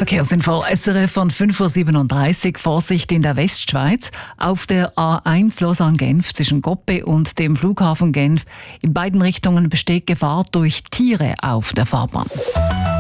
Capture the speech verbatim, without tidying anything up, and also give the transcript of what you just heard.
Verkehrsinfo S R F von fünf Uhr siebenunddreißig. Vorsicht in der Westschweiz. Auf der A eins Lausanne-Genf zwischen Goppe und dem Flughafen Genf. In beiden Richtungen besteht Gefahr durch Tiere auf der Fahrbahn.